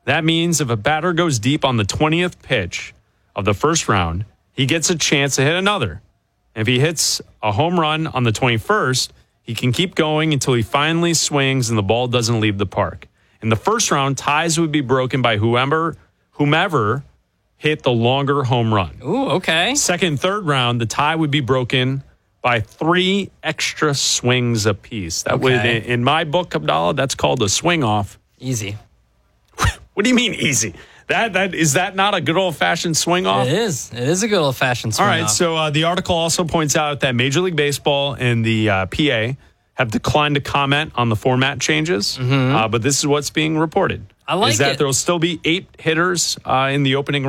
That means if a batter goes deep on the 20th pitch of the first round, he gets a chance to hit another. If he hits a home run on the 21st, he can keep going until he finally swings and the ball doesn't leave the park. In the first round, ties would be broken by whomever hit the longer home run. Ooh, okay. Second and third round, the tie would be broken by 3 extra swings apiece. That would, in my book, Abdallah, that's called a swing off. Easy. What do you mean easy? Is that not a good old-fashioned swing-off? It is. It is a good old-fashioned swing-off. All right, so the article also points out that Major League Baseball and the PA have declined to comment on the format changes, but this is what's being reported. I like is that it. there will still be 8 hitters in the opening